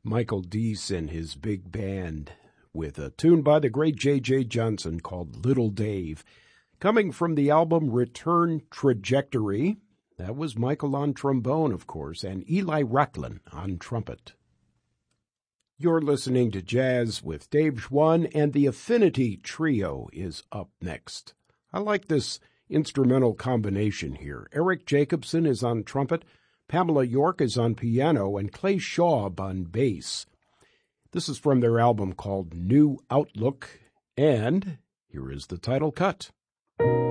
Michael Deese and his big band with a tune by the great J.J. Johnson called Little Dave. Coming from the album Return Trajectory, that was Michael on trombone, of course, and Eli Racklin on trumpet. You're listening to Jazz with Dave Schwann, and the Affinity Trio is up next. I like this instrumental combination here. Eric Jacobson is on trumpet, Pamela York is on piano, and Clay Schaub on bass. This is from their album called New Outlook, and here is the title cut.